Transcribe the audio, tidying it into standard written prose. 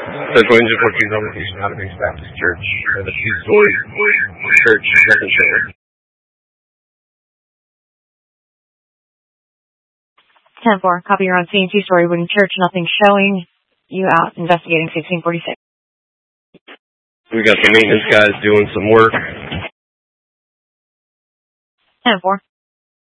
Central Engine 14 Publication, Outbase Baptist Church, and the two-story church, second floor. 10-4, copy, you're on scene, two-story wooden church, nothing showing. You out, investigating 1646. We got the maintenance guys doing some work. 10-4.